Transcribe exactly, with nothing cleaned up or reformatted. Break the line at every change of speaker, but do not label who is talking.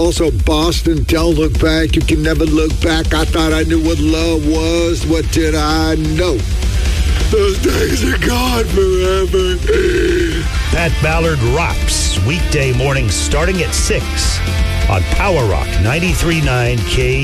Also, Boston, don't look back. You can never look back. I thought I knew what love was. What did I know? Those days are gone forever.
Pat Ballard rocks weekday mornings starting at six on Power Rock ninety-three point nine K.